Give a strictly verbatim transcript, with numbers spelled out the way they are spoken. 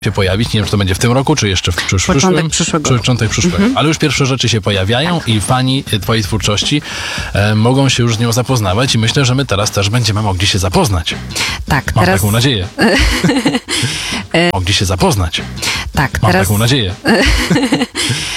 się pojawić. Nie wiem, czy to będzie w tym roku, czy jeszcze w przyszłym. Początek przyszłego. Początek przyszłego. Mhm. Ale już pierwsze rzeczy się pojawiają Tak. i fani twojej twórczości e, mogą się już z nią zapoznawać i myślę, że my teraz też będziemy mogli się zapoznać. Tak, Mam teraz... taką nadzieję. mogli się zapoznać. Tak, Mam teraz... taką nadzieję.